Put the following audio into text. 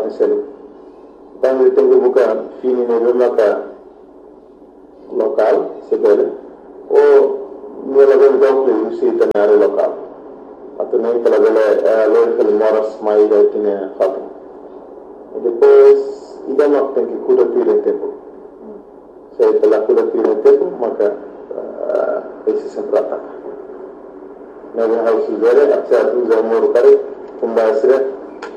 selu tangi tengu buka fini ne remaka local sebele o nela ben dokle usi tanare local atau nem pela bela loja pelo moras mais da tinha falta e depois ida não tem que cura pelo tempo se pela cura pelo tempo maka esse sempre ataca na house zero até a 12 amor kare kumbasira